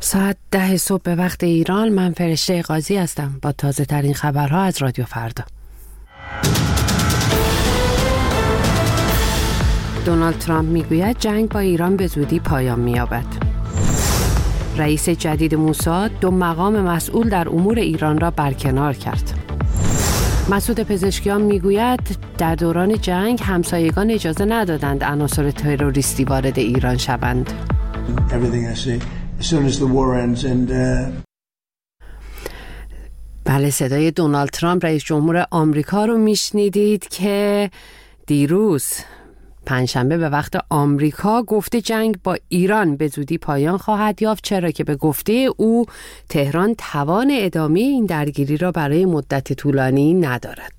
ساعت 10 صبح به وقت ایران. من فرشته قاضی هستم با تازه ترین خبرها از رادیو فردا. دونالد ترامپ میگوید جنگ با ایران به زودی پایان می‌یابد. رئیس جدید موساد 2 مقام مسئول در امور ایران را برکنار کرد. مسعود پزشکیان میگوید در دوران جنگ همسایگان اجازه ندادند عناصر تروریستی وارد ایران شوند. بله، صدای دونالد ترامپ رئیس جمهور آمریکا رو میشنیدید که دیروز پنجشنبه به وقت آمریکا گفته جنگ با ایران به زودی پایان خواهد یافت، چرا که به گفته او تهران توان ادامه این درگیری را برای مدت طولانی ندارد.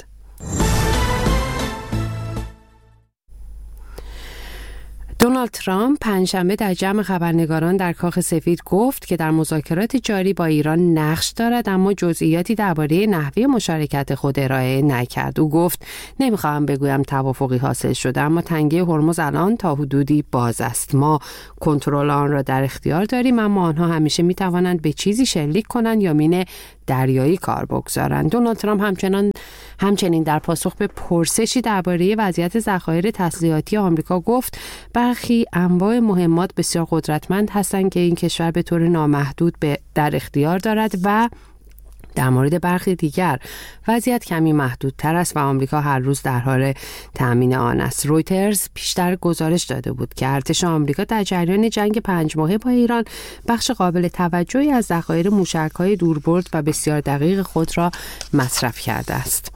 دونالد ترامپ پنجشنبه در جمع خبرنگاران در کاخ سفید گفت که در مذاکرات جاری با ایران نقش دارد، اما جزئیاتی درباره نحوه مشارکت خود ارائه نکرد. او گفت نمیخواهم بگویم توافقی حاصل شده، اما تنگه هرمز الان تا حدودی باز است. ما کنترل آن را در اختیار داریم، اما آنها همیشه میتوانند به چیزی شلیک کنند یا مین دریایی کار بگذارند. دونالد ترامپ همچنین در پاسخ به پرسشی درباره وضعیت ذخایر تسلیحاتی آمریکا گفت برخی انواع مهمات بسیار قدرتمند هستند که این کشور به طور نامحدود در اختیار دارد و در مورد برخی دیگر وضعیت کمی محدودتر است و آمریکا هر روز در حال تأمین آن است. رویترز پیشتر گزارش داده بود که ارتش آمریکا در جریان جنگ 5 ماهه با ایران بخش قابل توجهی از ذخایر موشک‌های دوربرد و بسیار دقیق خود را مصرف کرده است.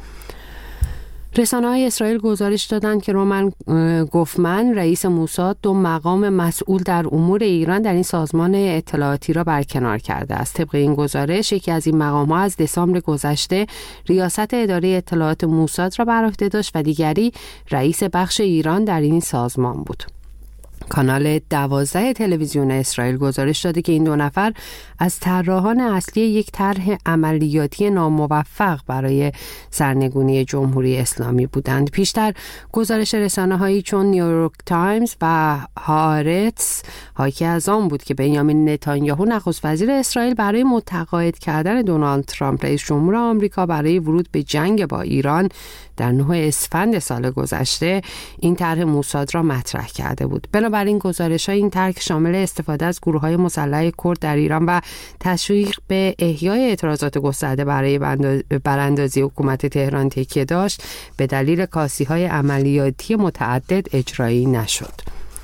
رسانه‌های اسرائیل گزارش دادند که رومن گوفمن رئیس موساد 2 مقام مسئول در امور ایران در این سازمان اطلاعاتی را برکنار کرده است. طبق این گزارش یکی از این مقام‌ها از دسامبر گذشته ریاست اداره اطلاعات موساد را بر عهده داشت و دیگری رئیس بخش ایران در این سازمان بود. کانال 12 تلویزیون اسرائیل گزارش داده که این 2 نفر از طراحان اصلی یک طرح عملیاتی ناموفق برای سرنگونی جمهوری اسلامی بودند. پیشتر گزارش رسانه‌هایی چون نیویورک تایمز و هارتز حاکی از آن بود که بنیامین نتانیاهو نخست وزیر اسرائیل برای متقاعد کردن دونالد ترامپ رئیس جمهور آمریکا برای ورود به جنگ با ایران در 9 اسفند سال گذشته این طرح موساد را مطرح کرده بود. بنابراین گزارش‌های این طرح شامل استفاده از گروه‌های مسلح کرد در ایران و تشویق به احیای اعتراضات گسترده برای براندازی حکومت تهران تکیه داشت، به دلیل کاسی‌های عملیاتی متعدد اجرایی نشد.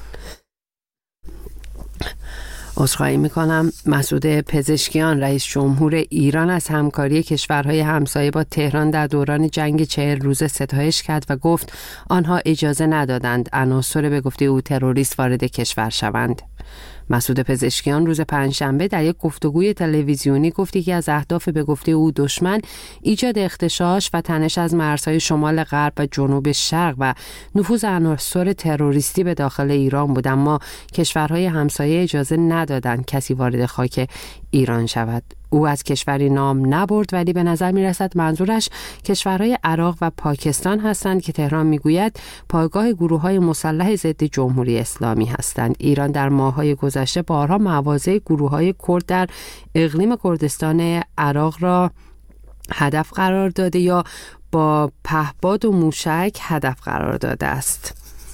عذرخواهی میکنم. مسعود پزشکیان رئیس جمهور ایران از همکاری کشورهای همسایه با تهران در دوران جنگ 40 روزه ستایش کرد و گفت آنها اجازه ندادند عناصر به گفته او تروریست وارد کشور شوند. مسعود پزشکیان روز پنجشنبه در یک گفتگوی تلویزیونی گفت که از اهداف به گفته او دشمن ایجاد اغتشاش و تنش از مرزهای شمال غرب و جنوب شرق و نفوذ عناصر تروریستی به داخل ایران بود، اما کشورهای همسایه اجازه ندادند کسی وارد خاک ایران شود. او از کشوری نام نبرد، ولی به نظر می رسد منظورش کشورهای عراق و پاکستان هستند که تهران می گوید پایگاه گروه‌های مسلح ضد جمهوری اسلامی هستند. ایران در ماه‌های گذشته بارها مواضع گروه‌های کرد در اقلیم کردستان عراق را هدف قرار داده یا با پهپاد و موشک هدف قرار داده است.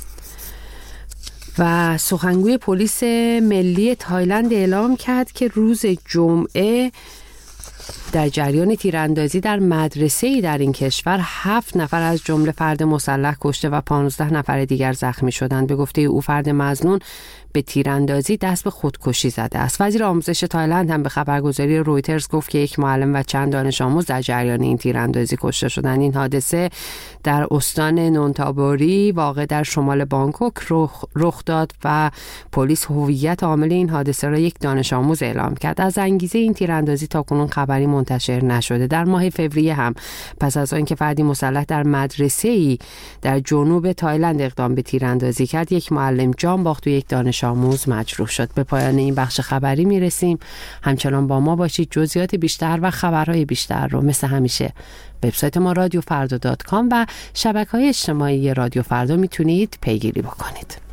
و سخنگوی پلیس ملی تایلند اعلام کرد که روز جمعه در جریان تیراندازی در مدرسه‌ای در این کشور 7 نفر از جمله فرد مسلح کشته و 15 نفر دیگر زخمی شدند. به گفته او فرد مظنون به تیراندازی دست به خودکشی زده است. وزیر آموزش تایلند هم به خبرگزاری رویترز گفت که یک معلم و چند دانش آموز در جریان این تیراندازی کشته شدند. این حادثه در استان نونتابوری واقع در شمال بانکوک رخ داد و پلیس هویت عامل این حادثه را یک دانش آموز اعلام کرد. از انگیزه این تیراندازی تاکنون خبری منتشر نشده. در ماه فوریه هم پس از آنکه فردی مسلح در مدرسه‌ای در جنوب تایلند اقدام به تیراندازی کرد، یک معلم جان باخت و یک دانش آموز مجروح شد. به پایان این بخش خبری میرسیم. همچنان با ما باشید. جزئیات بیشتر و خبرهای بیشتر رو مثل همیشه وبسایت ما رادیوفردا.com و شبکه‌های اجتماعی رادیو فردا میتونید پیگیری بکنید.